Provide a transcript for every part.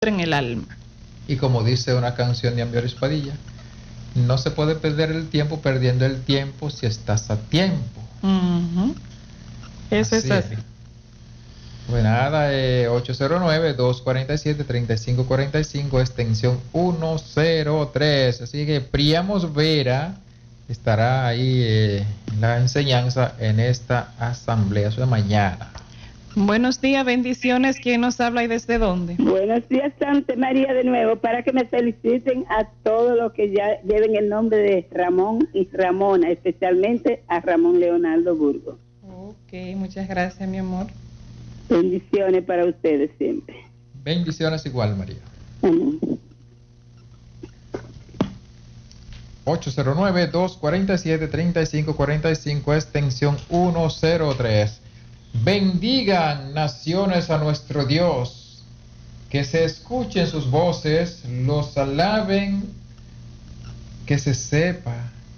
en el alma. Y como dice una canción de Ambioris Padilla, no se puede perder el tiempo perdiendo el tiempo si estás a tiempo. Eso es así. Pues nada, 809-247-3545, extensión 103. Así que Priamos Vera estará ahí en la enseñanza en esta asamblea de mañana. Buenos días, bendiciones. ¿Quién nos habla y desde dónde? Buenos días, Santa María, de nuevo, para que me feliciten a todos los que ya lleven el nombre de Ramón y Ramona, especialmente a Ramón Leonardo Burgos. Ok, muchas gracias, mi amor. Bendiciones para ustedes siempre. Bendiciones igual, María. 809-247-3545, extensión 103. Bendigan naciones a nuestro Dios, que se escuchen sus voces, los alaben, que se sepa,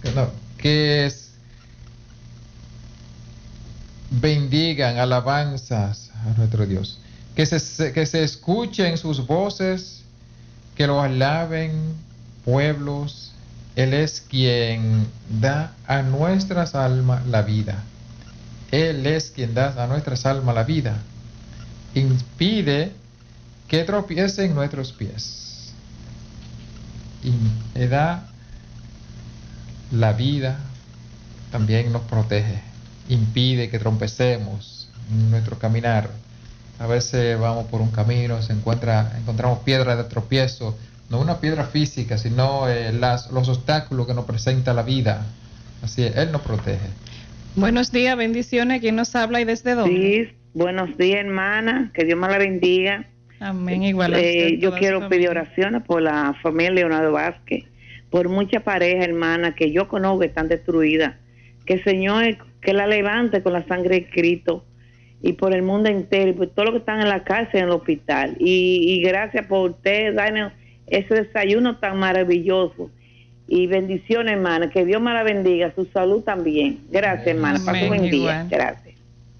bendigan alabanzas a nuestro Dios, que se escuchen sus voces, que lo alaben pueblos. Él es quien da a nuestras almas la vida. Él es quien da a nuestras almas la vida. Impide que tropiecen nuestros pies. Y da la vida, también nos protege. Impide que trompecemos en nuestro caminar. A veces vamos por un camino, encontramos piedras de tropiezo, no una piedra física, sino los obstáculos que nos presenta la vida. Así es, Él nos protege. Buenos días, bendiciones. ¿Quién nos habla y desde dónde? Sí, buenos días, hermana. Que Dios me la bendiga. Amén. Igual. Yo quiero pedir oraciones por la familia Leonardo Vázquez, por muchas parejas, hermana, que yo conozco que están destruidas. Que el Señor que la levante con la sangre de Cristo, y por el mundo entero, y por todos los que están en la cárcel, en el hospital. Y gracias por usted darnos ese desayuno tan maravilloso. Y bendiciones, hermana, que Dios me la bendiga, su salud también. Gracias, hermana, para un buen día. Gracias.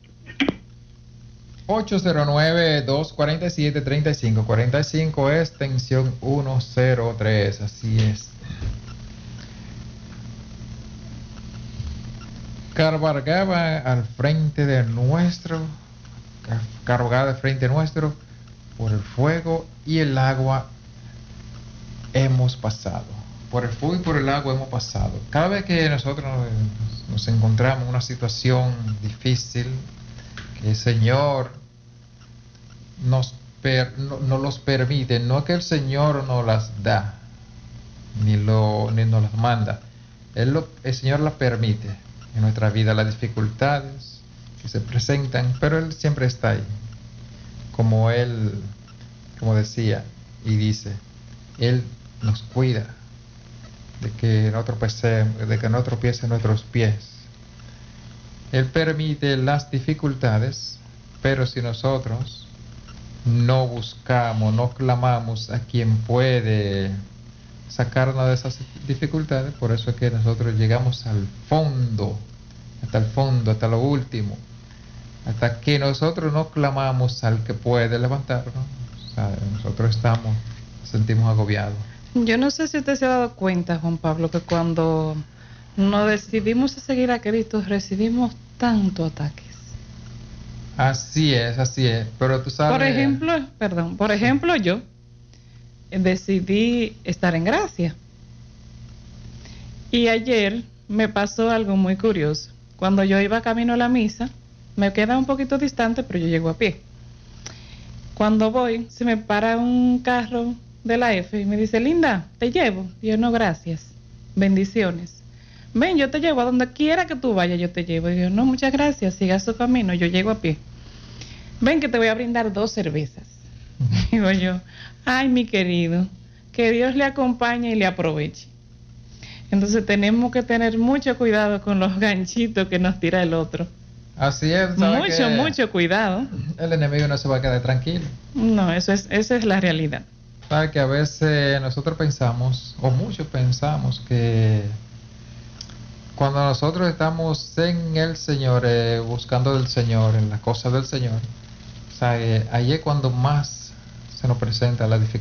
809-247-3545, extensión 103, así es. Cargaba al frente de nuestro, por el fuego y el agua hemos pasado. Por el fuego y por el agua hemos pasado. Cada vez que nosotros nos encontramos en una situación difícil, que el Señor nos los permite, no que el Señor nos las da, ni nos las manda. El Señor las permite en nuestra vida, las dificultades que se presentan, pero Él siempre está ahí. Como decía y dice, Él nos cuida de que no tropiecen nuestros pies. Él permite las dificultades, pero si nosotros no buscamos, no clamamos a quien puede sacarnos de esas dificultades, por eso es que nosotros llegamos al fondo, hasta lo último, hasta que nosotros no clamamos al que puede levantarnos. O sea, nosotros nos sentimos agobiados. Yo no sé si usted se ha dado cuenta, Juan Pablo, que cuando nos decidimos a seguir a Cristo recibimos tantos ataques. Así es, pero tú sabes... Por ejemplo, yo decidí estar en gracia. Y ayer me pasó algo muy curioso. Cuando yo iba camino a la misa, me queda un poquito distante, pero yo llego a pie. Cuando voy, se me para un carro de la F y me dice, Linda, ¿te llevo? Y yo, no, gracias, bendiciones. Ven, yo te llevo a donde quiera que tú vayas, yo te llevo. Y yo, no, muchas gracias, siga su camino, yo llego a pie. Ven que te voy a brindar 2 cervezas. Digo yo, ay, mi querido, que Dios le acompañe y le aproveche. Entonces tenemos que tener mucho cuidado con los ganchitos que nos tira el otro. Así es. Mucho cuidado. El enemigo no se va a quedar tranquilo. No, esa es la realidad. Sabe que a veces nosotros pensamos, o muchos pensamos, que cuando nosotros estamos en el Señor, buscando del Señor, en las cosas del Señor, ahí es cuando más se nos presenta la dificultad